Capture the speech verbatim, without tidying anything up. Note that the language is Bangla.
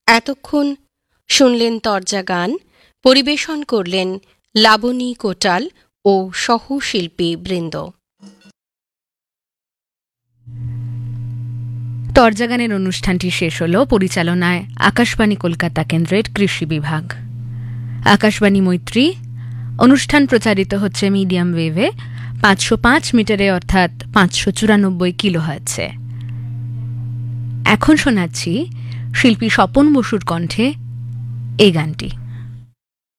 এতক্ষণ শুনলেন তরজা গান, পরিবেশন করলেন লাবণী কোটাল ও সহশিল্পী বৃন্দ। তরজা গানের অনুষ্ঠানটি শেষ হল। পরিচালনায় আকাশবাণী কলকাতা কেন্দ্রের কৃষি বিভাগ। আকাশবাণী মৈত্রী অনুষ্ঠান প্রচারিত হচ্ছে মিডিয়াম ওয়েভে পাঁচশো পাঁচ মিটারে অর্থাৎ পাঁচশো চুরানব্বই কিলো হার্টজে। এখন শোনাচ্ছি শিল্পী স্বপন বসুর কণ্ঠে এই গানটি।